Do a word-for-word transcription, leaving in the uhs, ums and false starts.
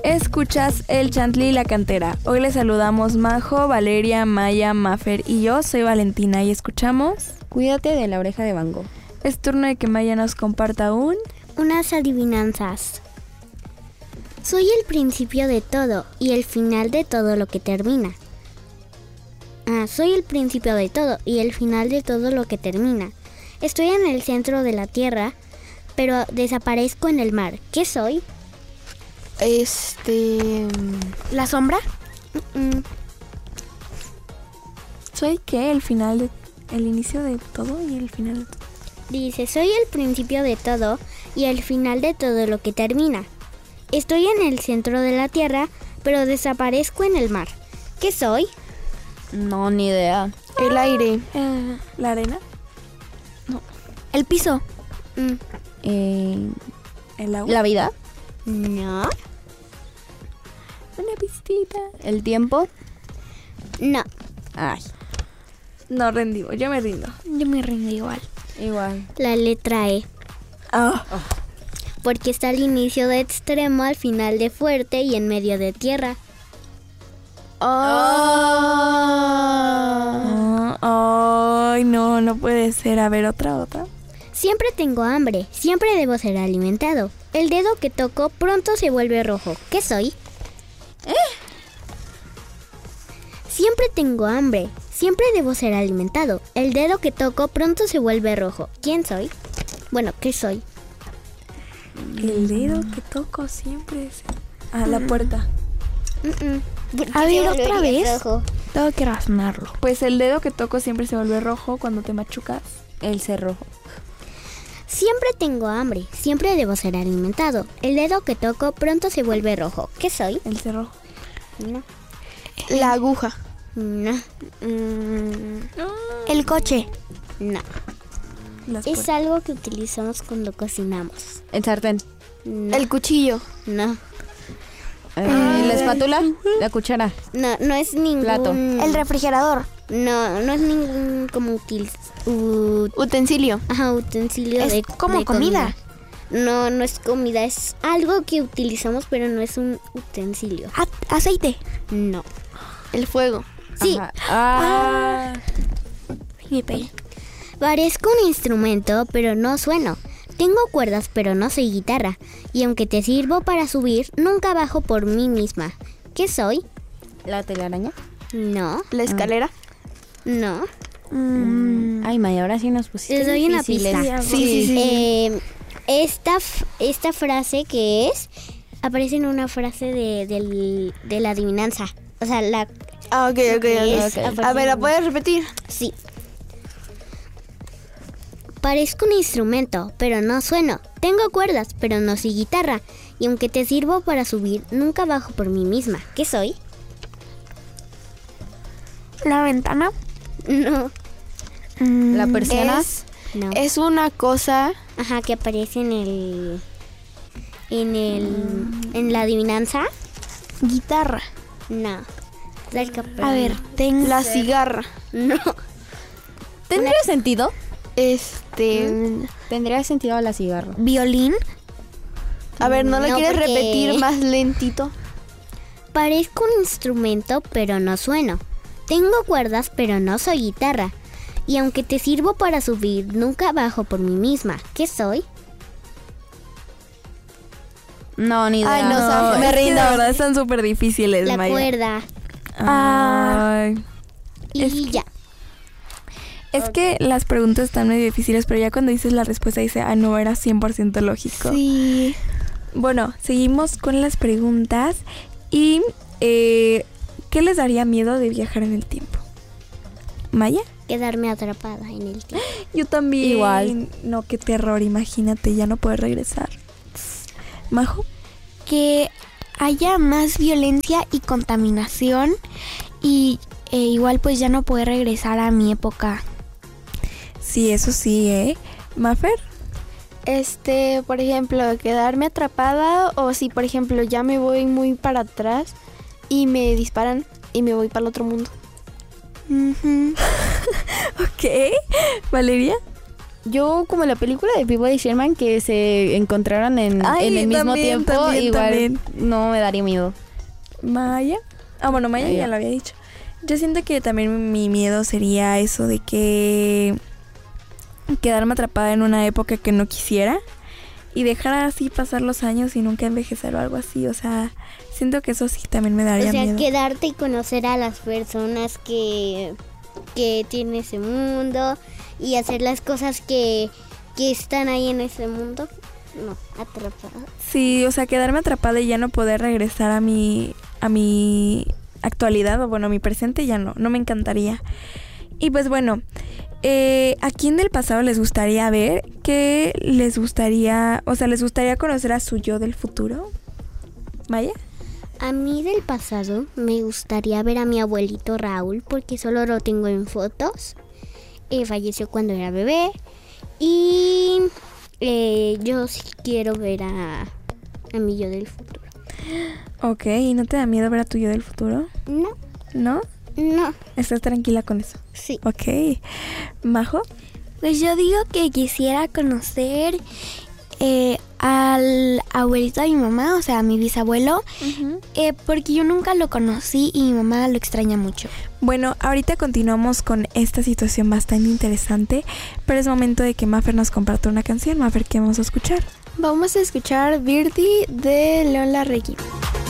Escuchas El Chantlí y la Cantera. Hoy les saludamos Majo, Valeria, Maya, Mafer y yo. Soy Valentina y escuchamos Cuídate de la oreja de Van Gogh. Es turno de que Maya nos comparta un... Unas adivinanzas. Soy el principio de todo y el final de todo lo que termina. Ah, soy el principio de todo y el final de todo lo que termina. Estoy en el centro de la tierra, pero desaparezco en el mar. ¿Qué soy? Este... ¿La sombra? Mm-mm. ¿Soy qué? El final de... El inicio de todo y el final de todo. Dice, soy el principio de todo y el final de todo lo que termina. Estoy en el centro de la tierra, pero desaparezco en el mar. ¿Qué soy? No, ni idea. El aire. Eh, ¿La arena? El piso. Mm, Eh, ¿El agua? ¿La vida? no, Una pistita. ¿El tiempo? no. Ay, No, rendimos. Yo me rindo. Yo me rindo igual. igual. La letra E. Ah. Porque está al inicio de extremo, al final de fuerte y en medio de tierra. Ah, ay, no, no puede ser. A ver, otra, otra. Siempre tengo hambre, siempre debo ser alimentado. El dedo que toco pronto se vuelve rojo. ¿Qué soy? Siempre tengo hambre, siempre debo ser alimentado. El dedo que toco pronto se vuelve rojo. ¿Quién soy? Bueno, ¿qué soy? El dedo que toco siempre es... Ah, la puerta. Mm-mm. ¿Por A qué ver, se otra volvería vez. rojo? Tengo que razonarlo. Pues el dedo que toco siempre se vuelve rojo cuando te machucas. El cerrojo. Siempre tengo hambre, siempre debo ser alimentado. El dedo que toco pronto se vuelve rojo. ¿Qué soy? El cerrojo. No. La aguja. No. Mm, El coche. no. Las Es puertas. algo que utilizamos cuando cocinamos. El sartén. No. El cuchillo. No. Eh, la espátula. La cuchara. No, no es ningún... Plato. El refrigerador. No, no es ningún como util... u- Utensilio. Ajá, utensilio Es de como de comida. No, no es comida, es algo que utilizamos, pero no es un utensilio. A- aceite. No. El fuego. Sí, Ajá. Ah. Me pegué. parezco un instrumento, pero no sueno. Tengo cuerdas, pero no soy guitarra. Y aunque te sirvo para subir, nunca bajo por mí misma. ¿Qué soy? La telaraña. No, La escalera. no. Mm, Ay, Maya, ahora sí nos pusiste Te doy una difíciles. pista. Sí, sí, sí. Eh, esta, f- esta frase que es, aparece en una frase de, del- de la adivinanza. O sea, la... Ah, ok, ok, Es- ok. A ver, ¿la puedes repetir? Sí. Parezco un instrumento, pero no sueno. Tengo cuerdas, pero no soy guitarra. Y aunque te sirvo para subir, nunca bajo por mí misma. ¿Qué soy? La ventana. No, Mm, La persiana. Es, no. es una cosa. Ajá, que aparece en el... En el... En la adivinanza. Guitarra. No. La que A ver, tengo. La cigarra. No. ¿Tendría sentido? Este. Tendría sentido la cigarra. Violín. A ver, ¿no la No, quieres porque- repetir más lentito? Parezco un instrumento, pero no sueno. Tengo cuerdas, pero no soy guitarra. Y aunque te sirvo para subir, nunca bajo por mí misma. ¿Qué soy? No, ni idea. Ay, no, sabes. me Me rindo. rindo. La verdad están súper difíciles, La Maya. cuerda. Ay. Y Es que- ya. Es que las preguntas están medio difíciles, pero ya cuando dices la respuesta dice, ah, no, era cien por ciento lógico. Sí. Bueno, seguimos con las preguntas. Y, eh, ¿qué les daría miedo de viajar en el tiempo? ¿Maya? Quedarme atrapada en el tiempo. Yo también. Igual. No, qué terror, imagínate, ya no poder regresar. ¿Majo? Que haya más violencia y contaminación. Y eh, igual pues ya no poder regresar a mi época. Sí, eso sí, ¿eh? ¿Mafer? Este, por ejemplo, quedarme atrapada o si, por ejemplo, ya me voy muy para atrás y me disparan y me voy para el otro mundo. Ok. ¿Valeria? Yo como la película de Peabody Sherman que se encontraron en, Ay, en el mismo también, tiempo, también, igual también. no me daría miedo. Maya. Ah, bueno, Maya Maya. ya lo había dicho. Yo siento que también mi miedo sería eso de que quedarme atrapada en una época que no quisiera y dejar así pasar los años y nunca envejecer o algo así. O sea, siento que eso sí también me daría O sea, miedo. quedarte y conocer a las personas que, que tiene ese mundo y hacer las cosas que, que están ahí en ese mundo. No, atrapada. Sí, o sea, quedarme atrapada y ya no poder regresar a mi a mi actualidad o bueno, a mi presente ya no, no me encantaría. Y pues bueno, eh, ¿a quién del pasado les gustaría ver? ¿Qué les gustaría, o sea, les gustaría conocer a su yo del futuro? ¿Maya? A mí del pasado me gustaría ver a mi abuelito Raúl porque solo lo tengo en fotos. Eh, falleció cuando era bebé y eh, yo sí quiero ver a, a mi yo del futuro. Ok, ¿y no te da miedo ver a tu yo del futuro? No, ¿No? no, ¿Estás tranquila con eso? sí. Ok. ¿Majo? Pues yo digo que quisiera conocer eh, al abuelito de mi mamá, o sea, a mi bisabuelo, eh, porque yo nunca lo conocí y mi mamá lo extraña mucho. Bueno, ahorita continuamos con esta situación bastante interesante, pero es momento de que Mafer nos comparta una canción. Mafer, ¿qué vamos a escuchar? Vamos a escuchar Birdie de León Larregui.